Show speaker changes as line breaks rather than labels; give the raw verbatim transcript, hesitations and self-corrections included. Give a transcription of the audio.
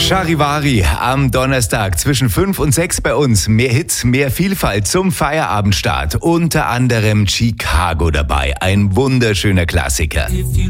Charivari am Donnerstag zwischen fünf und sechs bei uns. Mehr Hits, mehr Vielfalt zum Feierabendstart. Unter anderem Chicago dabei. Ein wunderschöner Klassiker.